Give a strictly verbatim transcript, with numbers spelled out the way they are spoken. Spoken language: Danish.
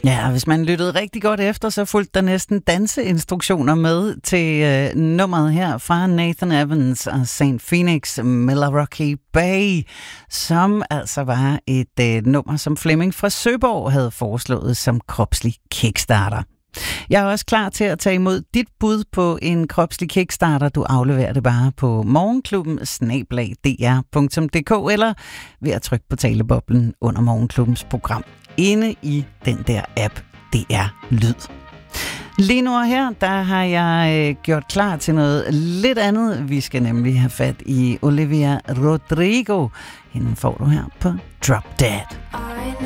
Ja, hvis man lyttede rigtig godt efter, så fulgte der næsten danseinstruktioner med til øh, nummeret her fra Nathan Evans og Saint Phoenix, Milwaukee Bay, som altså var et øh, nummer, som Flemming fra Søborg havde foreslået som kropslig kickstarter. Jeg er også klar til at tage imod dit bud på en kropslig kickstarter. Du afleverer det bare på morgenklubben snabel-a d r punktum d k eller ved at trykke på taleboblen under Morgenklubbens program inde i den der app D R Lyd. Lige nu her, der har jeg øh, gjort klar til noget lidt andet. Vi skal nemlig have fat i Olivia Rodrigo. Hende får du her på Drop Dead.